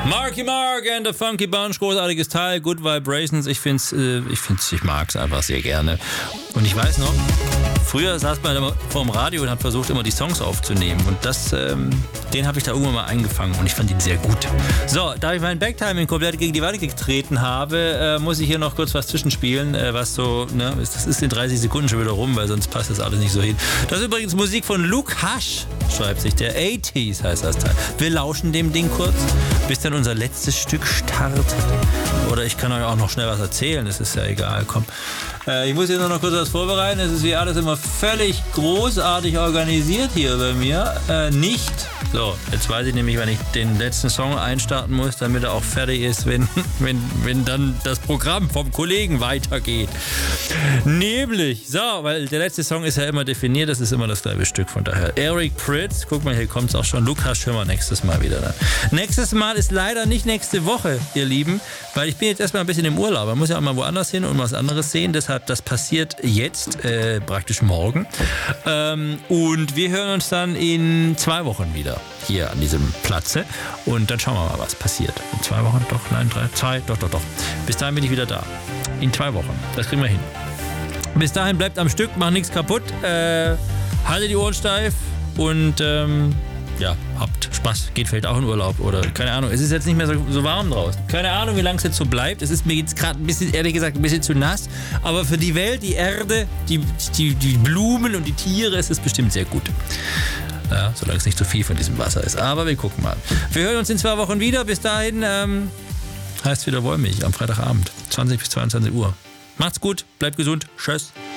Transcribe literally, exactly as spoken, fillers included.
Marky Mark and the Funky Bunch, großartiges Teil, Good Vibrations. Ich find's, äh, ich find's, ich mag's einfach sehr gerne. Und ich weiß noch, früher saß man immer vorm Radio und hat versucht, immer die Songs aufzunehmen. Und das, ähm, den habe ich da irgendwann mal eingefangen und ich fand ihn sehr gut. So, da ich mein Backtiming komplett gegen die Wand getreten habe, äh, muss ich hier noch kurz was zwischenspielen, äh, was so, ne, das ist in dreißig Sekunden schon wieder rum, weil sonst passt das alles nicht so hin. Das ist übrigens Musik von Luke Hash, schreibt sich der. achtziger heißt das Teil. Wir lauschen dem Ding kurz, bis dann unser letztes Stück startet. Oder ich kann euch auch noch schnell was erzählen, das ist ja egal, komm. Äh, ich muss hier nur noch kurz was vorbereiten, es ist wie alles immer völlig großartig organisiert hier bei mir. Äh, nicht. So, jetzt weiß ich nämlich, wann ich den letzten Song einstarten muss, damit er auch fertig ist, wenn, wenn, wenn dann das Programm vom Kollegen weitergeht. Nämlich, so, weil der letzte Song ist ja immer definiert, das ist immer das gleiche Stück, von daher. Eric Prydz, guck mal, hier kommt es auch schon. Lukas, hören wir nächstes Mal wieder dann. Nächstes Mal ist leider nicht nächste Woche, ihr Lieben, weil ich bin jetzt erstmal ein bisschen im Urlaub. Man muss ja auch mal woanders hin und was anderes sehen, deshalb, das passiert jetzt, äh, praktisch morgen. Ähm, und wir hören uns dann in zwei Wochen wieder. Hier an diesem Platze und dann schauen wir mal, was passiert. In zwei Wochen, doch, nein, drei, zwei, doch, doch, doch. Bis dahin bin ich wieder da. In zwei Wochen, das kriegen wir hin. Bis dahin bleibt am Stück, macht nichts kaputt, äh, haltet die Ohren steif und ähm, ja, habt Spaß. Geht vielleicht auch in Urlaub oder keine Ahnung. Es ist jetzt nicht mehr so, so warm draußen. Keine Ahnung, wie lange es jetzt so bleibt. Es ist mir jetzt gerade ein bisschen, ehrlich gesagt, ein bisschen zu nass. Aber für die Welt, die Erde, die, die, die Blumen und die Tiere ist es bestimmt sehr gut. Ja, solange es nicht zu viel von diesem Wasser ist. Aber wir gucken mal. Wir hören uns in zwei Wochen wieder. Bis dahin ähm, heißt wieder Wollmilch am Freitagabend. zwanzig bis zweiundzwanzig Uhr. Macht's gut, bleibt gesund. Tschüss.